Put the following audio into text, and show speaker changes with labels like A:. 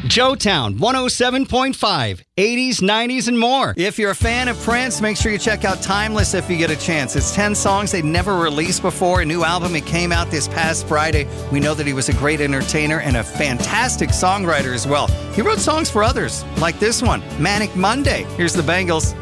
A: Joetown 107.5, 80s, 90s, and more.
B: If you're a fan of Prince, make sure you check out Timeless if you get a chance. It's 10 songs they'd never released before. A new album, it came out this past Friday. We know that he was a great entertainer and a fantastic songwriter as well. He wrote songs for others, like this one, Manic Monday. Here's the Bangles.